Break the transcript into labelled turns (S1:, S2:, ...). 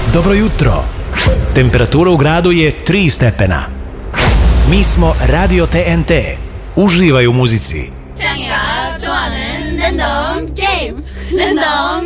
S1: Dobro jutro. Temperatura u gradu je 3 stepena. Mi smo Radio TNT. Uživaj u muzici.
S2: 짱이가 좋아하는 랜덤 게임 랜덤